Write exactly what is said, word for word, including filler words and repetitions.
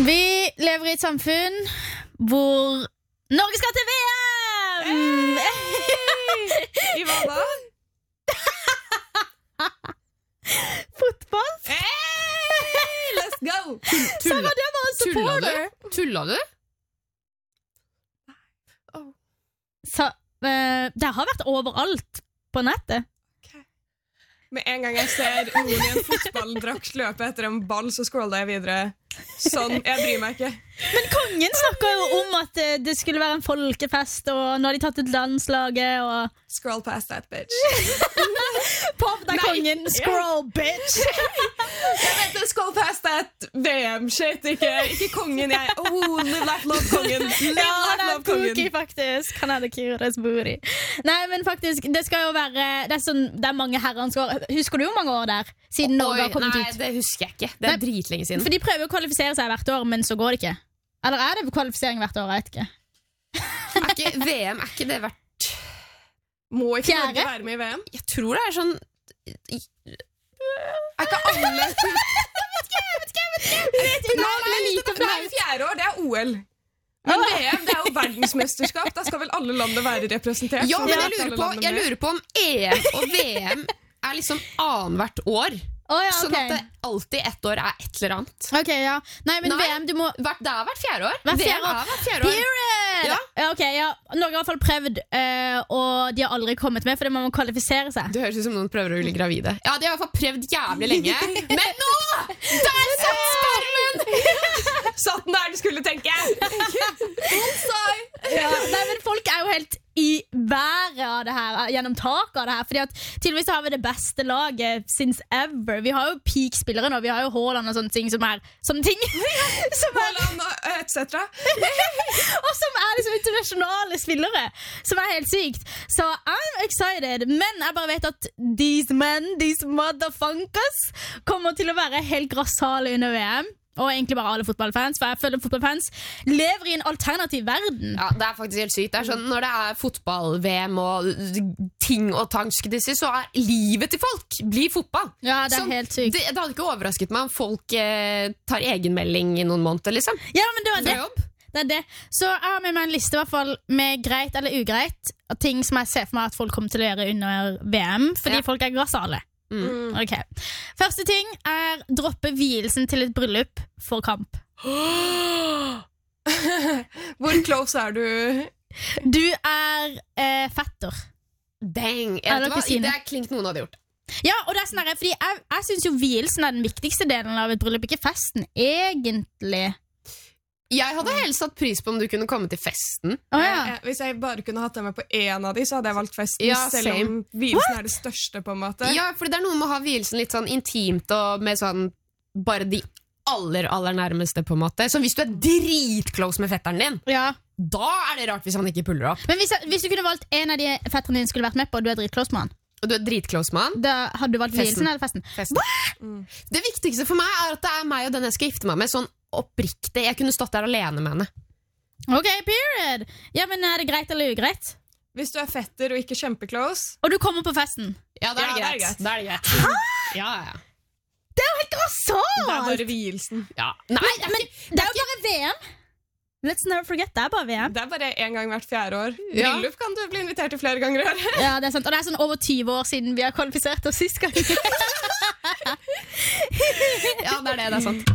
Vi lever i et samfunn hvor Norge skal til V M! Hey! I hva da? Fotball. Hey! Let's go! Sarah, du er bare en supporter. Tulla du? Oh. Så, uh, det har vært overalt på nettet. Okay. Med en gang jeg ser noen i en fotballdrakt løpe etter en ball, så scroller jeg videre. Sånn, jeg bryr meg ikke. Men kongen snakker jo om at uh, det skulle være en folkefest, og nå har de tatt ut landslaget, og... Scroll past that, bitch. Pop deg kongen, scroll, bitch. Jeg vet det, scroll past that V M-shit, ikke, ikke kongen. Jeg, oh, live life, love kongen. Live Ja, life, det er love kongen. Pookie, faktisk. Han hadde Kyres booty. Nei, men faktisk, det skal jo være Det er, sånn, det er mange herrens år. Husker du hvor mange år der? Siden Norge har kommet nei, ut. det husker jeg ikke. Det er Nei, dritlenge siden. For de prøver å kvalifisere seg hvert år, men så går det ikke. Eller er det kvalifisering hvert år? Jeg vet ikke. Er ikke, V M, er ikke det hvert... Må ikke Fjerde? Norge være med i V M? Jeg tror det er sånn... Er ikke alle til... Nei, Nei, nei, lite det er fjerde år, det er O L. Men V M, det er jo verdensmesterskap. Da skal vel alle landene være representert. Ja, Så men da jeg er lurer, alle på, landene jeg med. lurer på om E M og V M er liksom annethvert år. Å, ja, Sånn ok. at det alltid ett år er et eller annet. Ok, ja. Nei, men Nei. V M, du må Hvert, det er hvert fjerde år. Hvert V M fjerde år. er hvert fjerde år. Period! Ja. Ja, ok, ja. Norge har i hvert fall prøvd, eh, og de har aldri kommet med, fordi man må kvalifisere seg. Det høres ut som noen prøver å bli gravide. Ja, de har i hvert fall prøvd jævlig lenge. Men nå! Der satt spermen! Satt den der du skulle tenke! Ja, nei, men folk er jo helt i været av det her, gjennom taket av det her, fordi at tydeligvis har vi det beste laget since ever. Vi har jo peak-spillere nå, vi har jo Haaland og sånne ting som er sånne ting som er, Haaland og et cetera. og som er liksom internasjonale spillere, som er helt sykt. Så I'm excited, men jeg bare vet at these men, these motherfuckers kommer til å være helt grassale under V M. Og egentlig bare alle fotballfans, for jeg føler fotballfans lever i en alternativ verden. Ja, det er faktisk helt sykt. Det er sånn, når det er fotball-V M og ting og tang, skulle jeg si, så er livet til folk blir fotball. Ja, det er Sånn, helt sykt. Det, det hadde ikke overrasket meg om folk eh, tar egenmelding i noen måneder, liksom. Ja, men det var Fra det. jobb. Det er det. Så jeg har med meg en liste i hvert fall med greit eller ugreit av ting som jeg ser for meg at folk kommer til å gjøre under V M, fordi Ja. folk er grassale. Mm. Ok. Første ting er droppe vielsen til et bryllup for kamp. Hvor close er du? Du er eh, fetter. Bang! Ja, Vet du dere hva? sier det. Det er klink noen hadde gjort. Ja, og det er sånn her, fordi jeg, jeg synes jo vielsen er den viktigste delen av et bryllup, ikke festen, egentlig. Jeg hadde helst satt pris på om du kunne komme til festen. Å ja. Eh, Hvis jeg bare kunne hatt deg med på én av de, så hadde jeg valgt festen. Ja, selv same. om vielsen er det største, på en måte. Ja, for det er noe med å ha vielsen litt sånn intimt og med sånn bare de aller, aller nærmeste, på en måte. Så hvis du er dritclose med fetteren din, Ja. da er det rart hvis han ikke puller opp. Men hvis, hvis du kunne valgt en av de fetterne dine skulle vært med på, og du er dritclose med han, Og du er dritclose med han. da hadde du valgt Festen. vielsen eller festen? Festen. Det viktigste for meg er at det er meg og den jeg skal gifte meg med, sånn oppriktig. Jeg kunne stått der alene med henne. Ok, period. Ja, men er det greit eller ugreit? Hvis du er fetter og ikke kjempeclose. Og du kommer på festen. Ja, da er det greit. Da er det greit. Ja, ja. Det er jo helt grassat! Det er bare vielsen. ja. Nei, det er Men ikke, det er jo bare V M. Let's never forget, det er bare V M. Det er bare én gang hvert fjerde år. Ja. Bryllup kan du bli invitert til flere ganger i året. Ja, det er sant. Og det er sånn over tyve år siden vi har kvalifisert oss sist gang. ja, det er det, det er sant.